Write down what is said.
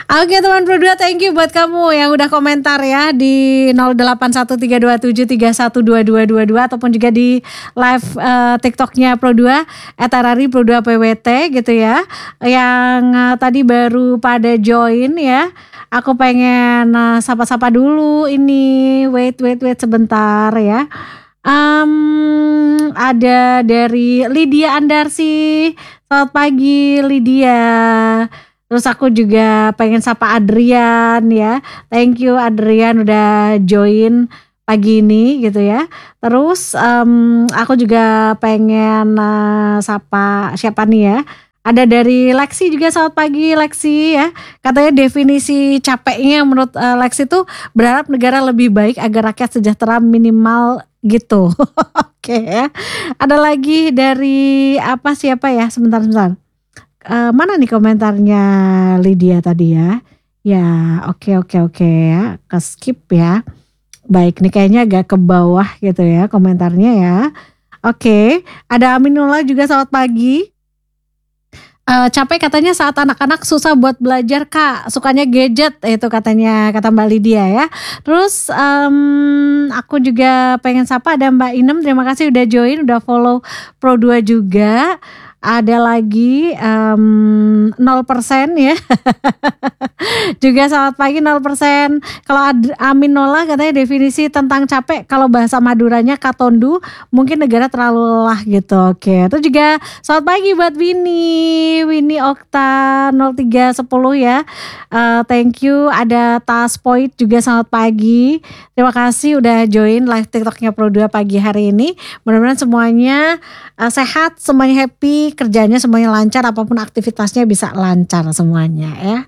Oke teman Pro 2, thank you buat kamu yang udah komentar ya di 081327312222 ataupun juga di live TikToknya Pro 2 @arari Pro 2 PWT gitu ya. Yang tadi baru pada join ya. Aku pengen sapa-sapa dulu ini. Wait sebentar ya. Ada dari Lydia Andarsi. Selamat pagi Lydia. Terus aku juga pengen sapa Adrian ya. Thank you Adrian udah join pagi ini gitu ya. Terus aku juga pengen sapa siapa nih ya. Ada dari Lexi juga, selamat pagi Lexi ya. Katanya definisi capeknya menurut Lexi itu berharap negara lebih baik agar rakyat sejahtera minimal gitu. Oke ya. Ada lagi dari siapa ya? Sebentar. Mana nih komentarnya Lydia tadi ya? Ya, oke ya, ke skip ya. Baik, nih kayaknya agak ke bawah gitu ya komentarnya ya. Oke, ada Aminullah juga, selamat pagi. Capek katanya saat anak-anak susah buat belajar Kak, sukanya gadget itu katanya, kata Mbak Lydia ya. Terus aku juga pengen sapa ada Mbak Inem, terima kasih udah join, udah follow Pro 2 juga. Ada lagi 0% ya. Juga selamat pagi 0%. Kalau Amin Nola katanya definisi tentang capek kalau bahasa Maduranya katondu, mungkin negara terlalu lelah gitu. Oke, itu juga selamat pagi buat Winnie Okta 0310 ya. Thank you. Ada Taspoint juga selamat pagi. Terima kasih udah join live TikToknya Pro 2 pagi hari ini. Mudah-mudahan semuanya sehat, semuanya happy, kerjanya semuanya lancar, apapun aktivitasnya bisa lancar semuanya ya.